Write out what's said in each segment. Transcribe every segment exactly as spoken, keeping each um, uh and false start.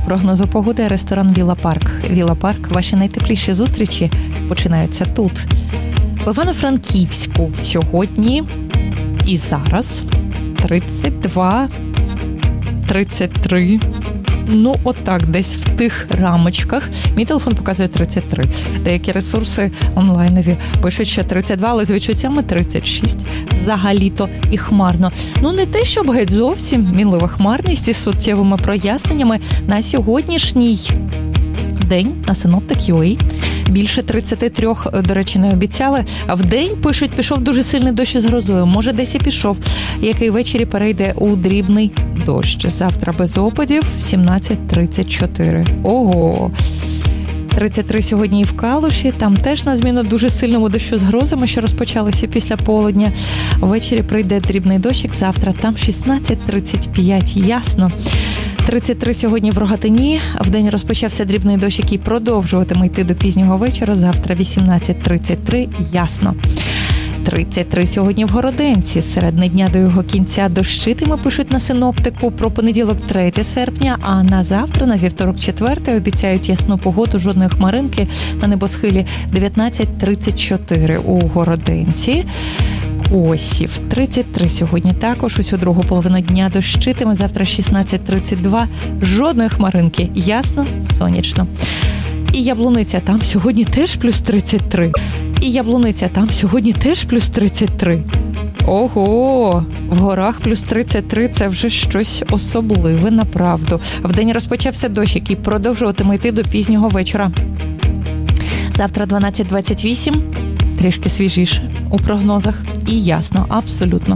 прогнозу погоди ресторан Вілла Парк. Вілла Парк, ваші найтепліші зустрічі починаються тут. В Івано-Франківську сьогодні і зараз тридцять два, тридцять три. Ну, отак, десь в тих рамочках. Мій телефон показує тридцять три. Деякі ресурси онлайнові пишуть, що тридцять два, але з відчуттями тридцять шість. Взагалі-то і хмарно. Ну, не те, щоб геть зовсім мінлива хмарність із суттєвими проясненнями на сьогоднішній день на синоптик точка ю а. Більше тридцять три, до речі, не обіцяли. А в день, пишуть, пішов дуже сильний дощ із грозою. Може, десь і пішов, який ввечері перейде у дрібний дощ. Завтра без опадів, сімнадцять тридцять чотири. Ого! тридцять три сьогодні і в Калуші. Там теж на зміну дуже сильному дощу з грозами, що розпочалися після полудня. Ввечері прийде дрібний дощик. Завтра там шістнадцять тридцять п'ять. Ясно. тридцять три сьогодні в Рогатині. Вдень розпочався дрібний дощ, який продовжуватиме йти до пізнього вечора. Завтра вісімнадцять тридцять три. Ясно. тридцять три сьогодні в Городенці. Середини дня до його кінця дощитиме, пишуть на синоптику. Про понеділок третє серпня, а на завтра, на вівторок четверте, обіцяють ясну погоду, жодної хмаринки на небосхилі. дев'ятнадцять тридцять чотири у Городенці. Косів тридцять три сьогодні також, усю другу половину дня дощитиме, завтра шістнадцять тридцять два, жодної хмаринки, ясно, сонячно. І Яблуниця, там сьогодні теж плюс тридцять три. І Яблуниця, там сьогодні теж плюс тридцять три. Ого, в горах плюс тридцять три – це вже щось особливе, направду. Вдень розпочався дощ, який продовжуватиме йти до пізнього вечора. Завтра дванадцять двадцять вісім, трішки свіжіше у прогнозах. І ясно, абсолютно.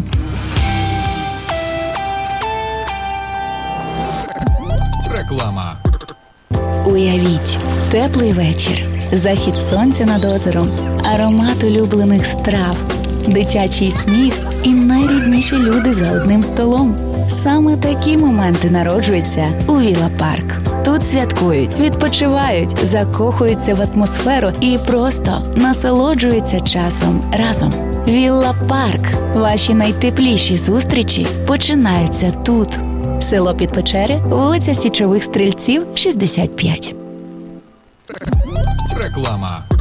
Реклама. Уявіть, теплий вечір, захід сонця над озером, аромат улюблених страв, дитячий сміх і найрідніші люди за одним столом. Саме такі моменти народжуються у Вілла Парк. Тут святкують, відпочивають, закохуються в атмосферу і просто насолоджуються часом разом. Вілла Парк. Ваші найтепліші зустрічі починаються тут. Село Підпечери, вулиця Січових Стрільців, шістдесят п'ять. Реклама.